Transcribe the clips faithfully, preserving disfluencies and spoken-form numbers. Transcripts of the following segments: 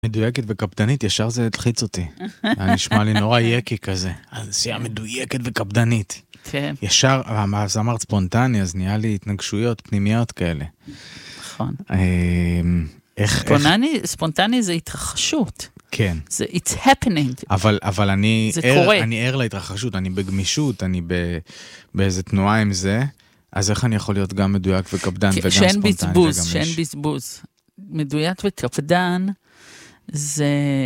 מדויקת וקפדנית, ישר זה התחיץ אותי. היה נשמע לי נורא יקי כזה. אז היה מדויקת וקפדנית. כן. ישר, אז אמרת ספונטני, אז נהיה לי התנגשויות פנימיות כאלה. נכון. איך... ספונטני, ספונטני זה התרחשות. כן. זה it's happening. אבל, אבל אני... זה ער, קורה. אני ער להתרחשות, אני בגמישות, אני ב, באיזה תנועה עם זה, אז איך אני יכול להיות גם מדויק וקפדן וגם ספונטני וגם איש? שאין בזבוז, שאין בזבוז. מדויק וקפדן זה...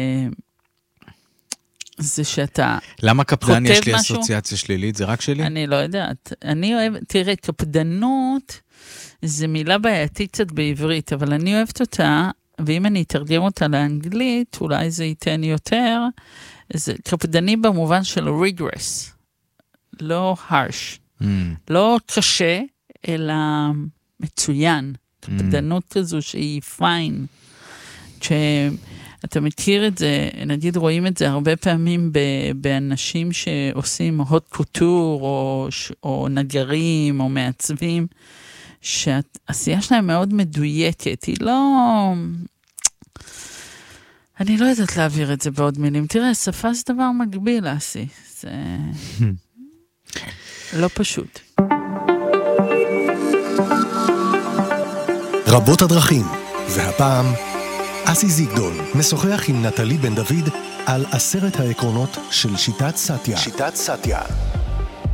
זה שאתה... למה קפדן יש לי משהו? אסוציאציה שלילית? זה רק שלי? אני לא יודעת. אני אוהב... תראה, קפדנות זה מילה בעייתית קצת בעברית, אבל אני אוהבת אותה, ואם אני אתרגם אותה לאנגלית, אולי זה ייתן יותר, זה קפדני במובן של rigorous, לא harsh, Mm. לא קשה, אלא מצוין. קפדנות כזו שהיא fine. שאתה מכיר את זה, נגיד רואים את זה הרבה פעמים באנשים שעושים הוט קוטור, או, או נגרים, או מעצבים, שהעשייה שלהם מאוד מדויקת, היא לא... אני לא יודעת להעביר את זה בעוד מילים. תראה, שפה זה דבר מגביל, אסי. זה לא פשוט. רבות הדרכים, והפעם אסי זיגדון משוחח עם נטלי בן דוד על עשרת העקרונות של שיטת סאטיה. שיטת סאטיה.